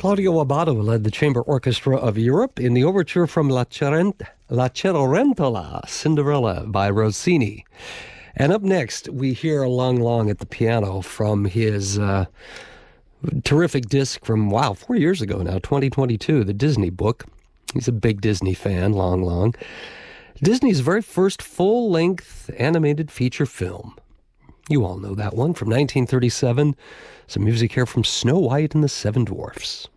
Claudio Abbado led the chamber orchestra of Europe in the overture from La Cenerentola, Cinderella by Rossini. And up next, we hear Lang Lang at the piano from his terrific disc from, 4 years ago now, 2022, the Disney book. He's a big Disney fan, Lang Lang. Disney's very first full-length animated feature film. You all know that one from 1937. Some music here from Snow White and the Seven Dwarfs.